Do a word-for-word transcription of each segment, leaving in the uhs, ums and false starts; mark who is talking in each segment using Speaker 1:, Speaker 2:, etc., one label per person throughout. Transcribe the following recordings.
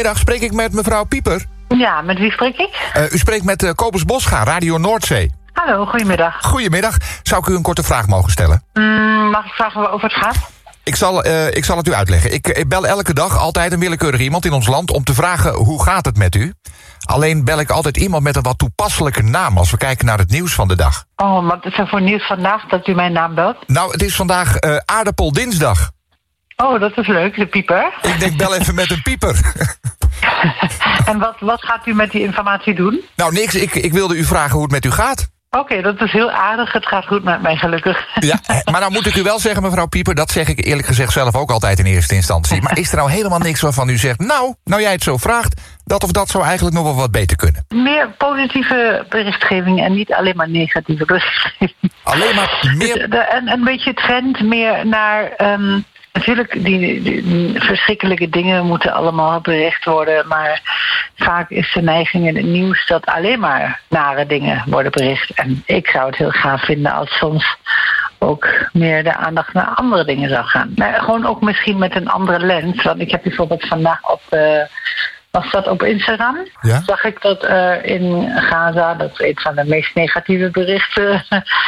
Speaker 1: Goedemiddag, spreek ik met mevrouw Pieper?
Speaker 2: Ja, met wie spreek ik?
Speaker 1: Uh, u spreekt met uh, Kobus Bosga, Radio Noordzee.
Speaker 2: Hallo, goedemiddag.
Speaker 1: Goedemiddag. Zou ik u een korte vraag mogen stellen?
Speaker 2: Mm, mag ik vragen waarover het gaat?
Speaker 1: Ik zal, uh, ik zal het u uitleggen. Ik, ik bel elke dag altijd een willekeurig iemand in ons land om te vragen hoe gaat het met u. Alleen bel ik altijd iemand met een wat toepasselijke naam als we kijken naar het nieuws van de dag.
Speaker 2: Oh, wat is er voor nieuws vandaag dat u mijn naam belt?
Speaker 1: Nou, het is vandaag uh, aardappeldinsdag.
Speaker 2: Oh, dat is leuk, de pieper.
Speaker 1: Ik denk bel even met een pieper.
Speaker 2: En wat, wat gaat u met die informatie doen?
Speaker 1: Nou, niks. Ik, ik wilde u vragen hoe het met u gaat.
Speaker 2: Oké, okay, dat is heel aardig. Het gaat goed met mij, gelukkig.
Speaker 1: Ja, maar nou moet ik u wel zeggen, mevrouw Pieper, dat zeg ik eerlijk gezegd zelf ook altijd in eerste instantie. Maar is er nou helemaal niks waarvan u zegt, nou, nou jij het zo vraagt, dat of dat zou eigenlijk nog wel wat beter kunnen?
Speaker 2: Meer positieve berichtgeving en niet alleen maar negatieve berichtgeving.
Speaker 1: Alleen maar meer...
Speaker 2: En een beetje trend meer naar... Um, Natuurlijk, die, die verschrikkelijke dingen moeten allemaal bericht worden, maar vaak is de neiging in het nieuws dat alleen maar nare dingen worden bericht. En ik zou het heel gaaf vinden als soms ook meer de aandacht naar andere dingen zou gaan. Maar gewoon ook misschien met een andere lens, want ik heb bijvoorbeeld vandaag op... Uh, Was dat op Instagram?
Speaker 1: Ja?
Speaker 2: Zag ik dat uh, in Gaza, dat is een van de meest negatieve berichten...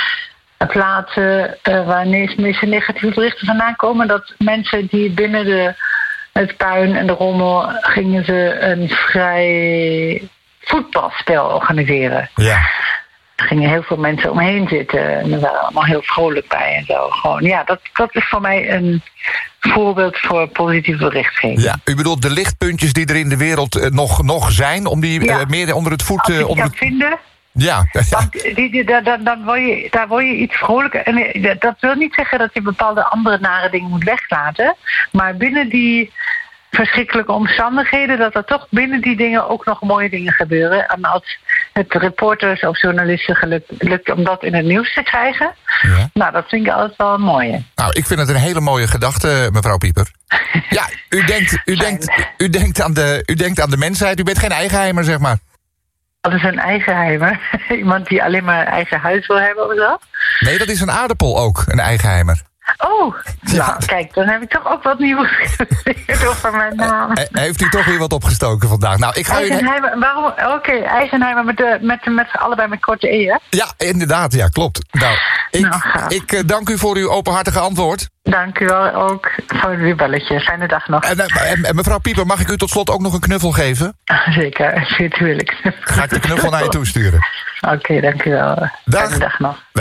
Speaker 2: plaatsen uh, waar de meeste negatieve berichten vandaan komen, dat mensen die binnen de, het puin en de rommel gingen ze een vrij voetbalspel organiseren.
Speaker 1: Ja.
Speaker 2: Er gingen heel veel mensen omheen zitten en er waren allemaal heel vrolijk bij en zo. Gewoon, ja, dat, dat is voor mij een voorbeeld voor positieve berichtgeving.
Speaker 1: Ja, u bedoelt de lichtpuntjes die er in de wereld uh, nog, nog zijn, om die ja. uh, meer onder het voet...
Speaker 2: Uh, Als je
Speaker 1: onder
Speaker 2: het kan vinden...
Speaker 1: Ja, ja.
Speaker 2: Want die, die, daar, daar, word je, daar word je iets vrolijker. En dat wil niet zeggen dat je bepaalde andere nare dingen moet weglaten. Maar binnen die verschrikkelijke omstandigheden, dat er toch binnen die dingen ook nog mooie dingen gebeuren. En als het reporters of journalisten gelukt, lukt om dat in het nieuws te krijgen, ja. Nou, dat vind ik altijd wel een mooie.
Speaker 1: Nou, ik vind het een hele mooie gedachte, mevrouw Pieper. Ja, u denkt, u, denkt, u, denkt aan de, u denkt aan de mensheid. U bent geen eigenheimer, zeg maar.
Speaker 2: Dat is een eigenheimer. Iemand die alleen maar een eigen huis wil hebben of zo?
Speaker 1: Nee, dat is een aardappel ook, een eigenheimer.
Speaker 2: Oh, ja. Nou kijk, dan heb ik toch ook wat nieuws geleerd over mijn naam. He,
Speaker 1: heeft u toch weer wat opgestoken vandaag? Nou, ik ga
Speaker 2: Eigenheimer,
Speaker 1: u...
Speaker 2: waarom? Oké, okay, Eigenheimer met, de, met, met allebei met korte e'en.
Speaker 1: Ja, inderdaad, ja, klopt. Nou, ik,
Speaker 2: nou,
Speaker 1: ik uh, dank u voor uw openhartige antwoord.
Speaker 2: Dank u wel ook voor uw belletje. Fijne dag nog.
Speaker 1: En, en, en mevrouw Pieper, mag ik u tot slot ook nog een knuffel geven?
Speaker 2: Zeker, virtueel.
Speaker 1: Ga ik de knuffel naar je toe sturen.
Speaker 2: Oké, okay, dank u wel.
Speaker 1: Dag.
Speaker 2: Fijne dag nog.
Speaker 1: Dag.